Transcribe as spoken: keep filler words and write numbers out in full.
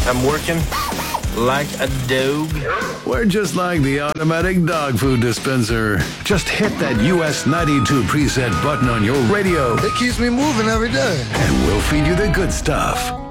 I'm working like a dog. We're just like the automatic dog food dispenser. Just hit that U S ninety-two preset button on your radio, It keeps me moving every day. and we'll feed you the good stuff.